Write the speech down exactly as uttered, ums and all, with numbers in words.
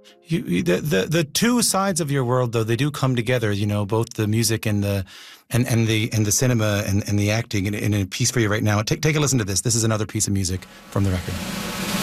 You, you- the, the the two sides of your world, though, they do come together. You know, both the music and the and, and the and the cinema and, and the acting in, in a piece for you right now. Take take a listen to this. This is another piece of music from the record.